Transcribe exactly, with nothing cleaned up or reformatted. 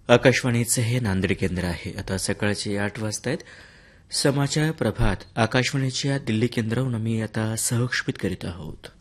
आकाशवाणीचे हे नांदेड केंद्र आहे. आता सकाळचे आठ वाजता आहेत. समाचार प्रभात आकाशवाणीच्या दिल्ली केंद्रावरून आम्ही आता सहक्षेपित करीत आहोत.